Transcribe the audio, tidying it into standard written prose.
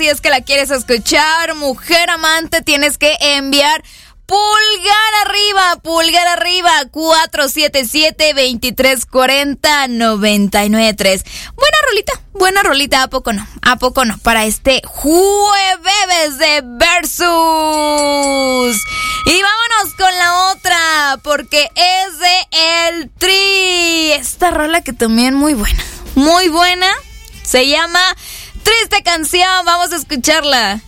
si es que la quieres escuchar, mujer amante, tienes que enviar pulgar arriba, 477-2340-993. Buena rolita, ¿a poco no? Para este jueves de Versus. Y vámonos con la otra, porque es de El Tri. Esta rola que también muy buena, se llama Triste Canción, vamos a escucharla.